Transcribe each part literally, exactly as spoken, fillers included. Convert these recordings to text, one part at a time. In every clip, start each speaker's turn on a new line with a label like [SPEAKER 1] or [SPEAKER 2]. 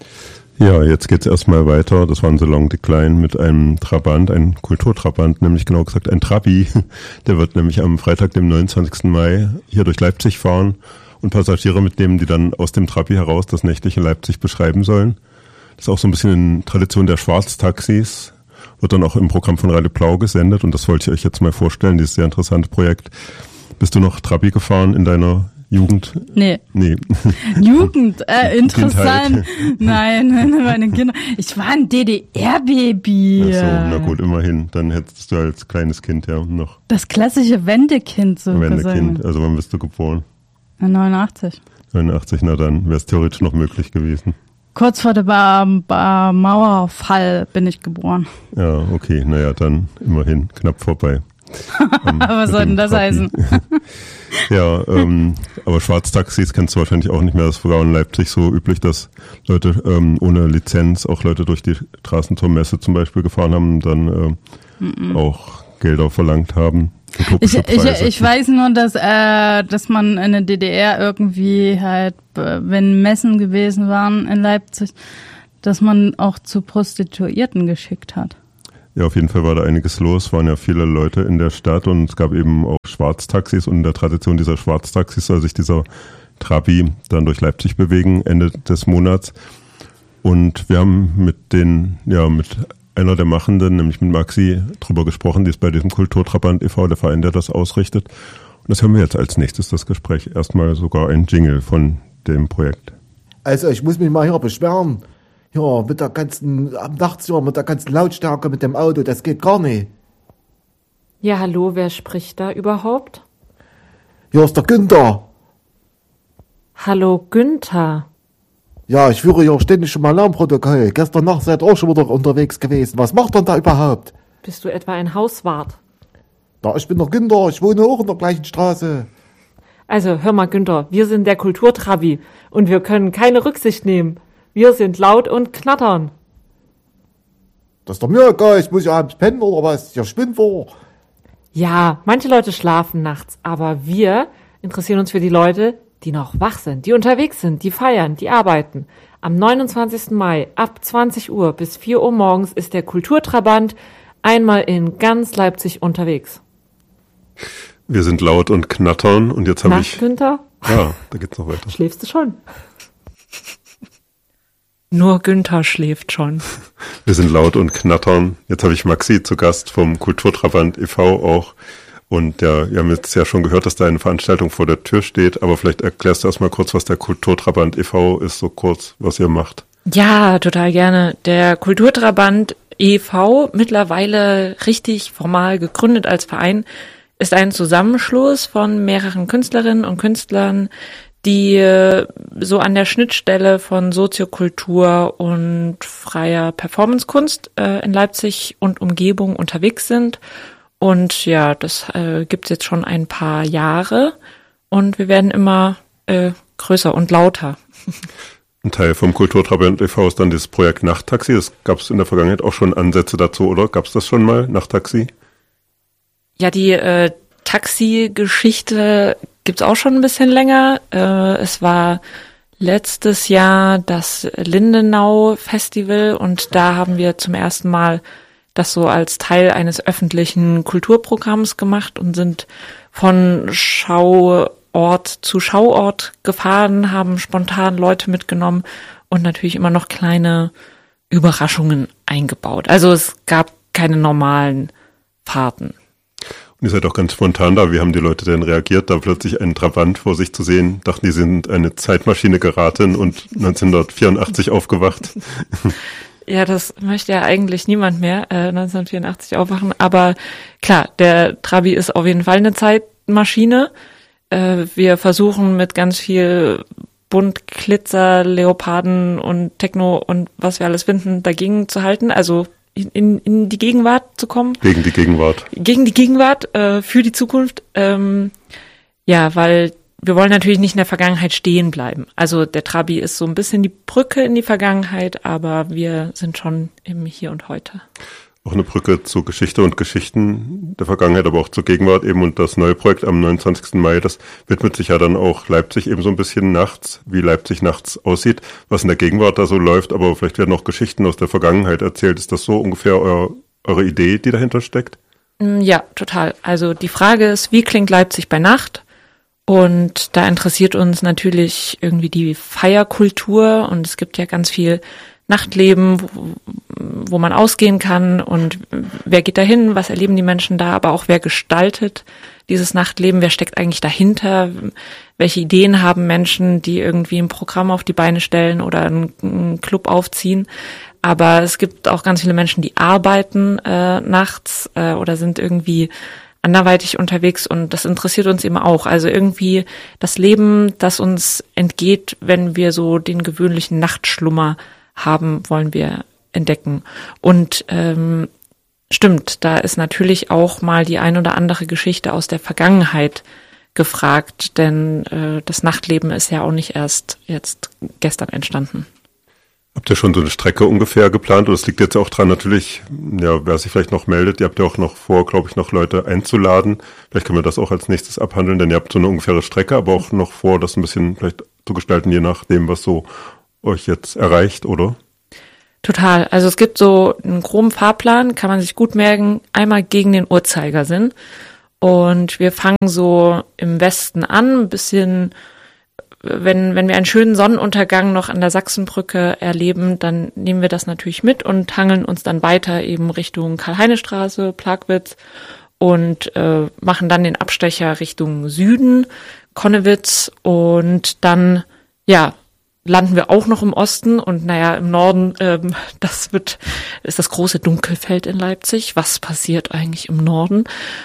[SPEAKER 1] Ja, jetzt geht's erstmal weiter. Das war ein Salon Decline mit einem Trabant, ein Kulturtrabant, nämlich genau gesagt ein Trabi. Der wird nämlich am Freitag, dem neunundzwanzigsten Mai, hier durch Leipzig fahren und Passagiere mitnehmen, die dann aus dem Trabi heraus das nächtliche Leipzig beschreiben sollen. Das ist auch so ein bisschen in Tradition der Schwarztaxis. Wird dann auch im Programm von Radio Blau gesendet und das wollte ich euch jetzt mal vorstellen, dieses sehr interessante Projekt. Bist du noch Trabi gefahren in deiner Jugend?
[SPEAKER 2] Nee.
[SPEAKER 1] Nee.
[SPEAKER 2] Jugend, äh, interessant. Nein, meine Kinder. Ich war ein D D R-Baby.
[SPEAKER 1] Ach so, na gut, immerhin. Dann hättest du als kleines Kind ja noch.
[SPEAKER 2] Das klassische Wendekind so gesagt.
[SPEAKER 1] Wendekind, also wann bist du geboren?
[SPEAKER 2] neunundachtzig.
[SPEAKER 1] neunundachtzig, na dann wäre es theoretisch noch möglich gewesen.
[SPEAKER 2] Kurz vor dem ba- ba- Mauerfall bin ich geboren.
[SPEAKER 1] Ja, okay, naja, dann immerhin knapp vorbei. Um,
[SPEAKER 2] Was soll denn das heißen?
[SPEAKER 1] Ja, ähm, aber Schwarztaxis kennst du wahrscheinlich auch nicht mehr. Das war in Leipzig so üblich, dass Leute ähm, ohne Lizenz, auch Leute durch die Straßentormesse zum Beispiel gefahren haben und dann äh, mm-mm. auch Gelder verlangt haben.
[SPEAKER 2] Ich, ich, ich weiß nur, dass, äh, dass man in der D D R irgendwie halt, wenn Messen gewesen waren in Leipzig, dass man auch zu Prostituierten geschickt hat.
[SPEAKER 1] Ja, auf jeden Fall war da einiges los, waren ja viele Leute in der Stadt und es gab eben auch Schwarztaxis und in der Tradition dieser Schwarztaxis soll sich dieser Trabi dann durch Leipzig bewegen, Ende des Monats. Und wir haben mit den, ja, mit einer der Machenden, nämlich mit Maxi, drüber gesprochen, die ist bei diesem Kulturtrabant e V, der Verein, der das ausrichtet. Und das hören wir jetzt als nächstes, das Gespräch. Erstmal sogar ein Jingle von dem Projekt.
[SPEAKER 3] Also ich muss mich mal hier beschweren. Ja, mit der ganzen, am nachts ja, mit der ganzen Lautstärke mit dem Auto, das geht gar nicht.
[SPEAKER 4] Ja, hallo, wer spricht da überhaupt?
[SPEAKER 3] Hier ist der Günther.
[SPEAKER 4] Hallo, Günther.
[SPEAKER 3] Ja, ich führe hier ständig schon mal Alarmprotokoll. Gestern Nacht seid ihr auch schon wieder unterwegs gewesen. Was macht denn da überhaupt?
[SPEAKER 4] Bist du etwa ein Hauswart?
[SPEAKER 3] Ja, ich bin der Günther, ich wohne auch in der gleichen Straße.
[SPEAKER 4] Also, hör mal, Günther, wir sind der Kulturtrabi und wir können keine Rücksicht nehmen. Wir sind laut und knattern.
[SPEAKER 3] Das ist doch mir egal, ich muss ja abends pennen oder was? Ich spinnt vor.
[SPEAKER 4] Ja, manche Leute schlafen nachts, aber wir interessieren uns für die Leute, die noch wach sind, die unterwegs sind, die feiern, die arbeiten. Am neunundzwanzigsten Mai ab zwanzig Uhr bis vier Uhr morgens ist der Kulturtrabant einmal in ganz Leipzig unterwegs.
[SPEAKER 1] Wir sind laut und knattern und jetzt habe ich...
[SPEAKER 4] Günther?
[SPEAKER 1] Ja, da geht's noch weiter.
[SPEAKER 4] Schläfst du schon? Nur Günther schläft schon.
[SPEAKER 1] Wir sind laut und knattern. Jetzt habe ich Maxi zu Gast vom Kulturtrabant e V auch. Und ja, wir haben jetzt ja schon gehört, dass da eine Veranstaltung vor der Tür steht. Aber vielleicht erklärst du erst mal kurz, was der Kulturtrabant e V ist, so kurz, was ihr macht.
[SPEAKER 4] Ja, total gerne. Der Kulturtrabant e V, mittlerweile richtig formal gegründet als Verein, ist ein Zusammenschluss von mehreren Künstlerinnen und Künstlern, die so an der Schnittstelle von Soziokultur und freier Performancekunst äh, in Leipzig und Umgebung unterwegs sind. Und ja, das äh, gibt's jetzt schon ein paar Jahre und wir werden immer äh, größer und lauter.
[SPEAKER 1] Ein Teil vom Kulturtrabant e V ist dann dieses Projekt Nachttaxi. Das gab es in der Vergangenheit auch schon Ansätze dazu, oder? Gab es das schon mal, Nachttaxi?
[SPEAKER 4] Ja, die äh, Taxi-Geschichte gibt's auch schon ein bisschen länger. Äh, es war letztes Jahr das Lindenau-Festival und da haben wir zum ersten Mal das so als Teil eines öffentlichen Kulturprogramms gemacht und sind von Schauort zu Schauort gefahren, haben spontan Leute mitgenommen und natürlich immer noch kleine Überraschungen eingebaut. Also es gab keine normalen Fahrten.
[SPEAKER 1] Und ihr seid auch ganz spontan da. Wie haben die Leute denn reagiert, da plötzlich einen Trabant vor sich zu sehen? Dachten, die sind eine Zeitmaschine geraten und neunzehnhundertvierundachtzig aufgewacht.
[SPEAKER 4] Ja, das möchte ja eigentlich niemand mehr, äh, neunzehnhundertvierundachtzig aufwachen. Aber klar, der Trabi ist auf jeden Fall eine Zeitmaschine. Äh, wir versuchen mit ganz viel Bunt, Glitzer, Leoparden und Techno und was wir alles finden, dagegen zu halten. Also in, in die Gegenwart zu kommen.
[SPEAKER 1] Gegen die Gegenwart.
[SPEAKER 4] Gegen die Gegenwart, äh, für die Zukunft. Ähm, ja, weil wir wollen natürlich nicht in der Vergangenheit stehen bleiben. Also der Trabi ist so ein bisschen die Brücke in die Vergangenheit, aber wir sind schon im Hier und Heute.
[SPEAKER 1] Auch eine Brücke zu Geschichte und Geschichten der Vergangenheit, aber auch zur Gegenwart eben. Und das neue Projekt am neunundzwanzigsten Mai, das widmet sich ja dann auch Leipzig eben so ein bisschen nachts, wie Leipzig nachts aussieht, was in der Gegenwart da so läuft. Aber vielleicht werden auch Geschichten aus der Vergangenheit erzählt. Ist das so ungefähr euer, eure Idee, die dahinter steckt?
[SPEAKER 4] Ja, total. Also die Frage ist, wie klingt Leipzig bei Nacht? Und da interessiert uns natürlich irgendwie die Feierkultur. Und es gibt ja ganz viel Nachtleben, wo, wo man ausgehen kann und wer geht da hin, was erleben die Menschen da, aber auch wer gestaltet dieses Nachtleben, wer steckt eigentlich dahinter, welche Ideen haben Menschen, die irgendwie ein Programm auf die Beine stellen oder einen, einen Club aufziehen. Aber es gibt auch ganz viele Menschen, die arbeiten äh, nachts äh, oder sind irgendwie anderweitig unterwegs und das interessiert uns eben auch. Also irgendwie das Leben, das uns entgeht, wenn wir so den gewöhnlichen Nachtschlummer haben, wollen wir entdecken. Und ähm, stimmt, da ist natürlich auch mal die ein oder andere Geschichte aus der Vergangenheit gefragt, denn äh, das Nachtleben ist ja auch nicht erst jetzt gestern entstanden.
[SPEAKER 1] Habt ihr schon so eine Strecke ungefähr geplant? Und es liegt jetzt auch dran, natürlich, ja, wer sich vielleicht noch meldet, ihr habt ja auch noch vor, glaube ich, noch Leute einzuladen. Vielleicht können wir das auch als nächstes abhandeln, denn ihr habt so eine ungefähre Strecke, aber auch noch vor, das ein bisschen vielleicht zu gestalten, je nachdem, was so euch jetzt erreicht, oder?
[SPEAKER 4] Total. Also es gibt so einen groben Fahrplan, kann man sich gut merken, einmal gegen den Uhrzeigersinn. Und wir fangen so im Westen an, ein bisschen, wenn, wenn wir einen schönen Sonnenuntergang noch an der Sachsenbrücke erleben, dann nehmen wir das natürlich mit und hangeln uns dann weiter eben Richtung Karl-Heine-Straße, Plagwitz und äh, machen dann den Abstecher Richtung Süden, Konnewitz und dann, ja, landen wir auch noch im Osten und naja, im Norden, ähm, das wird, ist das große Dunkelfeld in Leipzig. Was passiert eigentlich im Norden?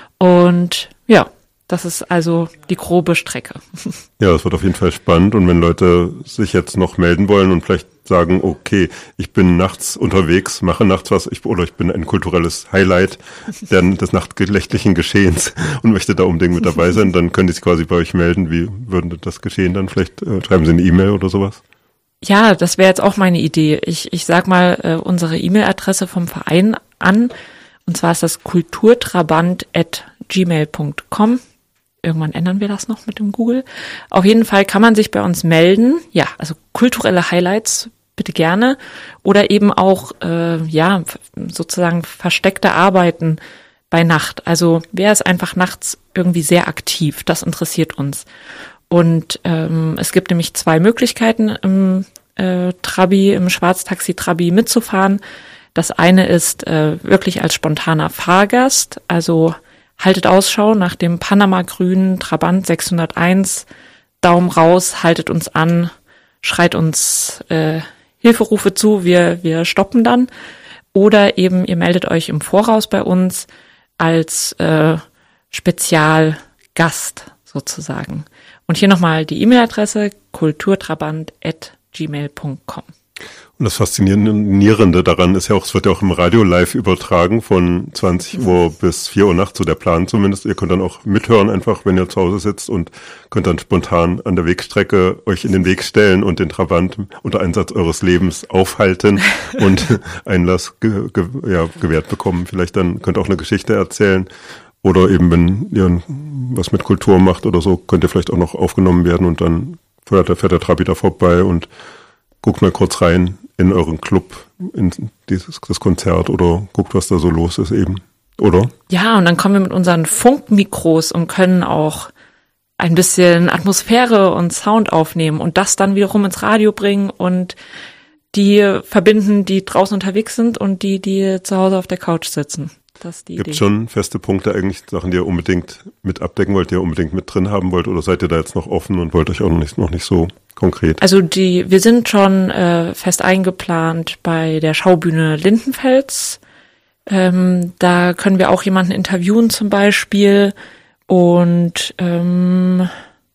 [SPEAKER 4] Und ja, das ist also die grobe Strecke.
[SPEAKER 1] Ja, das wird auf jeden Fall spannend und wenn Leute sich jetzt noch melden wollen und vielleicht sagen, okay, ich bin nachts unterwegs, mache nachts was, ich, oder ich bin ein kulturelles Highlight des nachtgelächtlichen Geschehens und möchte da unbedingt mit dabei sein, dann können die sich quasi bei euch melden. Wie würde das geschehen dann? Vielleicht äh, schreiben Sie eine E-Mail oder sowas?
[SPEAKER 4] Ja, das wäre jetzt auch meine Idee. Ich, ich sag mal äh, unsere E-Mail-Adresse vom Verein an und zwar ist das kulturtrabant at gmail punkt com. Irgendwann ändern wir das noch mit dem Google. Auf jeden Fall kann man sich bei uns melden. Ja, also kulturelle Highlights bitte gerne. Oder eben auch, äh, ja, sozusagen versteckte Arbeiten bei Nacht. Also wer ist einfach nachts irgendwie sehr aktiv? Das interessiert uns. Und ähm, es gibt nämlich zwei Möglichkeiten im äh, Trabi, im Schwarztaxi-Trabi mitzufahren. Das eine ist äh, wirklich als spontaner Fahrgast, also haltet Ausschau nach dem Panama-grünen Trabant sechshunderteins, Daumen raus, haltet uns an, schreit uns äh, Hilferufe zu, wir wir stoppen dann. Oder eben ihr meldet euch im Voraus bei uns als äh, Spezialgast sozusagen. Und hier nochmal die E-Mail-Adresse kulturtrabant at gmail punkt com.
[SPEAKER 1] Und das Faszinierende daran ist ja auch, es wird ja auch im Radio live übertragen von zwanzig Uhr bis vier Uhr nachts, so der Plan zumindest. Ihr könnt dann auch mithören einfach, wenn ihr zu Hause sitzt und könnt dann spontan an der Wegstrecke euch in den Weg stellen und den Trabant unter Einsatz eures Lebens aufhalten und Einlass ge- ge- ja, gewährt bekommen. Vielleicht dann könnt ihr auch eine Geschichte erzählen. Oder eben, wenn ihr was mit Kultur macht oder so, könnt ihr vielleicht auch noch aufgenommen werden und dann fährt der, fährt der Trabi da vorbei und guckt mal kurz rein in euren Club, in dieses das Konzert oder guckt, was da so los ist eben, oder?
[SPEAKER 4] Ja, und dann kommen wir mit unseren Funkmikros und können auch ein bisschen Atmosphäre und Sound aufnehmen und das dann wiederum ins Radio bringen und die verbinden, die draußen unterwegs sind und die, die zu Hause auf der Couch sitzen. Das ist die
[SPEAKER 1] Gibt
[SPEAKER 4] Idee.
[SPEAKER 1] schon feste Punkte eigentlich, Sachen, die ihr unbedingt mit abdecken wollt, die ihr unbedingt mit drin haben wollt, oder seid ihr da jetzt noch offen und wollt euch auch noch nicht, noch nicht so konkret?
[SPEAKER 4] Also die, wir sind schon äh, fest eingeplant bei der Schaubühne Lindenfels. Ähm, da können wir auch jemanden interviewen zum Beispiel und ähm,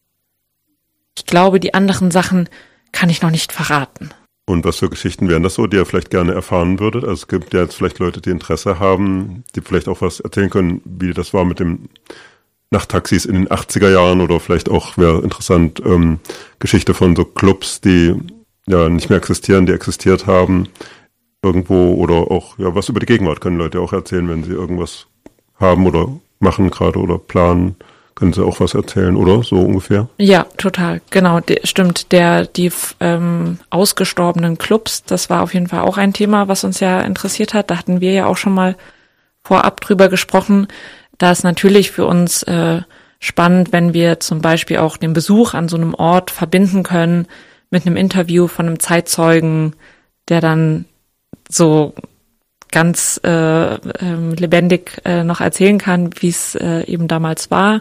[SPEAKER 4] ich glaube, die anderen Sachen kann ich noch nicht verraten.
[SPEAKER 1] Und was für Geschichten wären das so, die ihr vielleicht gerne erfahren würdet? Also es gibt ja jetzt vielleicht Leute, die Interesse haben, die vielleicht auch was erzählen können, wie das war mit dem Nachttaxis in den achtziger Jahren oder vielleicht auch, wäre interessant, ähm, Geschichte von so Clubs, die ja nicht mehr existieren, die existiert haben. irgendwo oder auch, ja, was über die Gegenwart können Leute auch erzählen, wenn sie irgendwas haben oder machen gerade oder planen, können sie auch was erzählen, oder? So ungefähr?
[SPEAKER 4] Ja, total. Genau, de, stimmt. Der, die ähm, ausgestorbenen Clubs, das war auf jeden Fall auch ein Thema, was uns ja interessiert hat. Da hatten wir ja auch schon mal vorab drüber gesprochen. Da ist natürlich für uns äh, spannend, wenn wir zum Beispiel auch den Besuch an so einem Ort verbinden können mit einem Interview von einem Zeitzeugen, der dann so ganz äh, äh, lebendig äh, noch erzählen kann, wie es äh, eben damals war.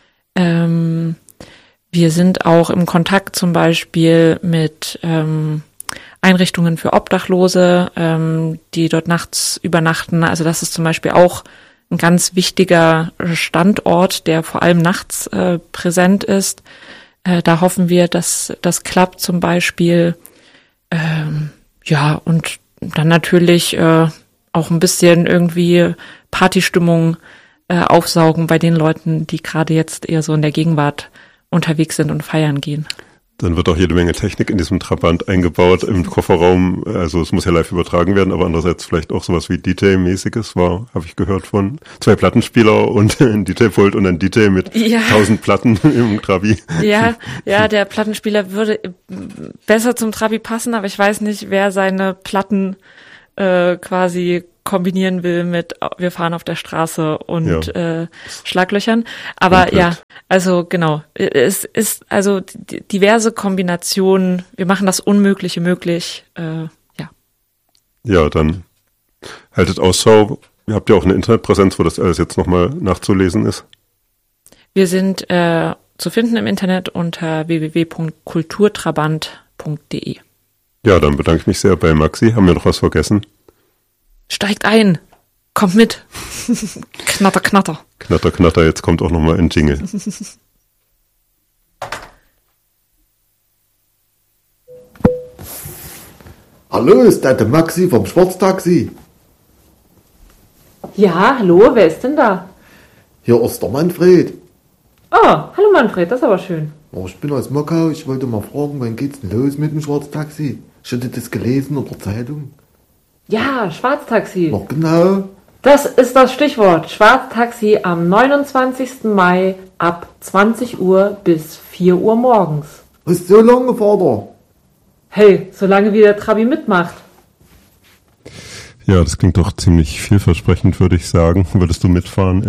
[SPEAKER 4] Ähm, wir sind auch im Kontakt zum Beispiel mit ähm, Einrichtungen für Obdachlose, ähm, die dort nachts übernachten. Also das ist zum Beispiel auch ein ganz wichtiger Standort, der vor allem nachts äh, präsent ist. Äh, da hoffen wir, dass das klappt zum Beispiel. Ähm, ja, und dann natürlich äh, auch ein bisschen irgendwie Partystimmung äh, aufsaugen bei den Leuten, die gerade jetzt eher so in der Gegenwart unterwegs sind und feiern gehen.
[SPEAKER 1] Dann wird auch jede Menge Technik in diesem Trabant eingebaut im Kofferraum. Also es muss ja live übertragen werden, aber andererseits vielleicht auch sowas wie D J-mäßiges war, habe ich gehört von zwei Plattenspieler und ein D J-Pult und ein D J mit
[SPEAKER 4] ja.
[SPEAKER 1] tausend Platten im Trabi.
[SPEAKER 4] Ja, ja, der Plattenspieler würde besser zum Trabi passen, aber ich weiß nicht, wer seine Platten äh, quasi kombinieren will mit wir fahren auf der Straße und ja. äh, Schlaglöchern. Aber Komplett. Ja, also genau, es ist also diverse Kombinationen. Wir machen das Unmögliche möglich. Äh, ja.
[SPEAKER 1] Ja, dann haltet Ausschau. Ihr habt ja auch eine Internetpräsenz, wo das alles jetzt nochmal nachzulesen ist.
[SPEAKER 4] Wir sind äh, zu finden im Internet unter w w w punkt kulturtrabant punkt d e.
[SPEAKER 1] Ja, dann bedanke ich mich sehr bei Maxi. Haben wir noch was vergessen?
[SPEAKER 4] Steigt ein, kommt mit. Knatter, knatter.
[SPEAKER 1] Knatter, knatter, jetzt kommt auch nochmal ein Jingle.
[SPEAKER 3] Hallo, ist das der Maxi vom Schwarztaxi?
[SPEAKER 5] Ja, hallo, wer ist denn da?
[SPEAKER 3] Hier ist der Manfred.
[SPEAKER 5] Oh, hallo Manfred, das ist aber schön.
[SPEAKER 3] Oh, ich bin aus Mockau, ich wollte mal fragen, wann geht's denn los mit dem Schwarztaxi? Hast du das gelesen in der Zeitung?
[SPEAKER 5] Ja, Schwarztaxi.
[SPEAKER 3] Noch genau.
[SPEAKER 5] Das ist das Stichwort. Schwarztaxi am neunundzwanzigsten Mai ab zwanzig Uhr bis vier Uhr morgens.
[SPEAKER 3] Was so lange, Vater?
[SPEAKER 5] Hey, solange wie der Trabi mitmacht.
[SPEAKER 1] Ja, das klingt doch ziemlich vielversprechend, würde ich sagen. Würdest du mitfahren?